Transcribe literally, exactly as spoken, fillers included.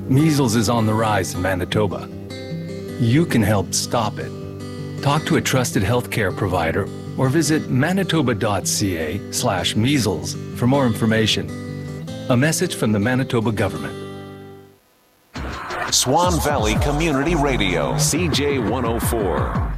Measles is on the rise in Manitoba. You can help stop it. Talk to a trusted healthcare provider or visit manitoba.ca slash measles for more information. A message from the Manitoba government. Swan Valley Community Radio, C J one oh four.